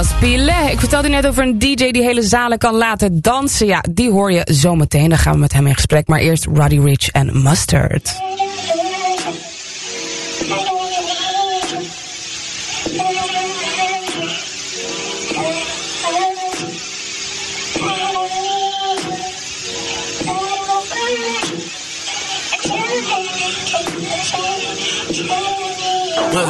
Spile. Ik vertelde net over een DJ die hele zalen kan laten dansen. Ja, die hoor je zometeen. Dan gaan we met hem in gesprek. Maar eerst Roddy Ricch en Mustard.